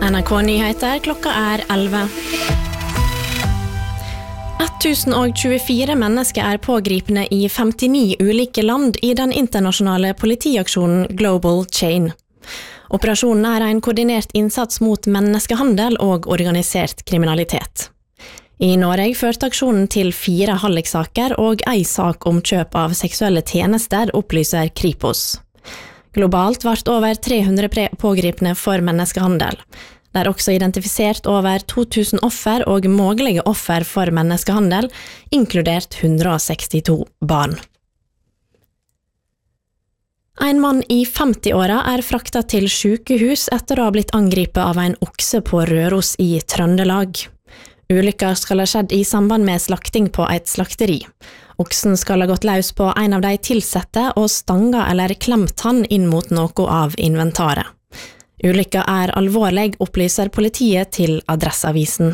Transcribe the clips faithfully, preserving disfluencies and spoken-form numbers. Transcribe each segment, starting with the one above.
N R K Nyheter, klokka er elleve. ett tusen tjuefire mennesker er pågripne i femtini ulike land i den internasjonale politiaksjonen Global Chain. Operasjonen er en koordinert innsats mot menneskehandel og organisert kriminalitet. I Norge førte aksjonen til fire halliksaker og ei sak om kjøp av seksuelle tjenester, opplyser Kripos. Globalt vart over tre hundre pågripne for menneskehandel. Det er også identifisert over to tusen offer og mulige offer for menneskehandel, inkludert one hundred sixty-two barn. En mann i femti-åra er fraktet til sykehus etter å ha blitt angripet av en okse på Røros i Trøndelag. Ulykka skal ha skjedd i samband med slakting på et slakteri. Oksen skal ha gått løs på en av de tilsette og stanga eller klemt han inn mot noe av inventaret. Ulykka er alvorlig, opplyser politiet til Adresseavisen.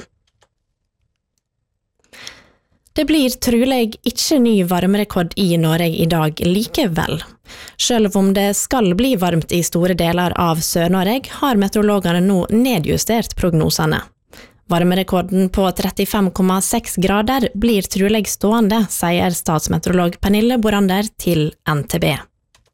Det blir trolig ikke ny varmerekord i Norge i dag likevel. Selv om det skal bli varmt i store deler av Sør-Norge, har meteorologene nå nedjustert prognosene. Varmerekorden på trettifem komma seks grader blir trolig stående, sier statsmeteorolog Pernille Borander til N T B.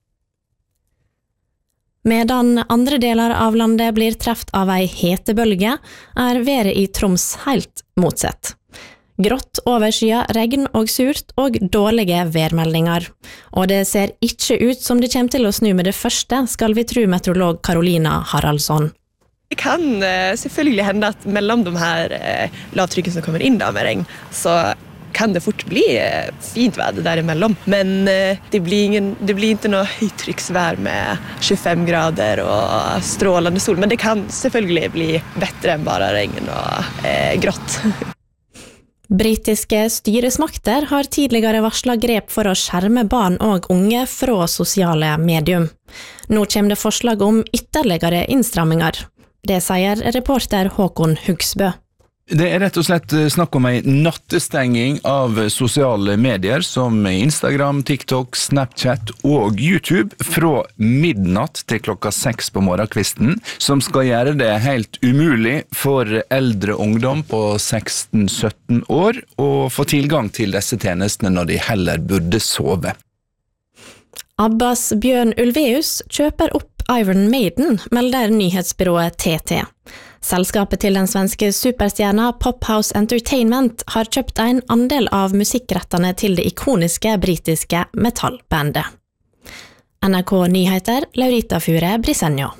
Medan andre deler av landet blir treft av ei hetebølge, er været i Troms helt motsatt. Grått, overskya, regn og surt og dårlige værmeldinger. Og det ser ikke ut som det kommer til å snu med det første, skal vi tro meteorolog Karolina Haraldsson. Det kan eh, selvfølgelig hende at mellom de her eh, lavtrykken som kommer inn da med regn, så kan det fort bli eh, fint väder däremellan. Men eh, det blir ingen, det blir inte något högtrycksvär med tjugofem grader och strålande sol. Men det kan selvfølgelig bli bättre än bara regn och eh, grått. Britiske styresmakter har tidligere varslet grep for å skjerme barn og unge fra sosiale medium. Nå kommer det forslag om ytterligere innstramminger. Det sier reporter Håkon Hugsbø. Det er rett og slett snakk om en nattestenging av sosiale medier som Instagram, TikTok, Snapchat og YouTube fra midnatt til klokka seks på morgenkvisten, som skal gjøre det helt umulig for eldre ungdom på seksten sytten år å få tilgang til disse tjenestene når de heller burde sove. Abbas Bjørn Ulveus kjøper opp Iron Maiden, melder nyhetsbyrået T T. Selskapet til den svenske superstjerna Pophouse Entertainment har kjøpt en andel av musikkrettene til det ikoniske britiske metallbandet. N R K Nyheter, Laurita Fure Brisenjo.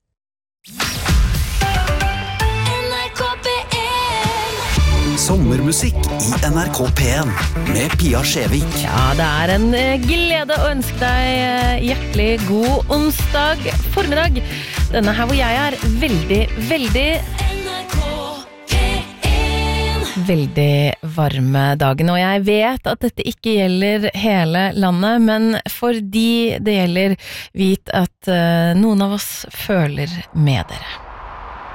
Sommermusikk i N R K P en med Pia Skjevik. Ja, det er en glede å ønske deg hjertelig god onsdag formiddag. Denne her hvor jeg er veldig, veldig veldig varme dagen, og jeg vet at dette ikke gjelder hele landet, men for de det gjelder, vit at uh, noen av oss føler med dere.